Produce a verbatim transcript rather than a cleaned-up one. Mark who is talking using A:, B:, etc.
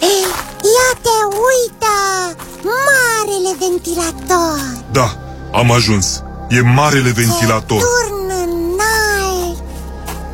A: Ia te uită! Marele ventilator!
B: Da, am ajuns. E marele ventilator.
A: Ce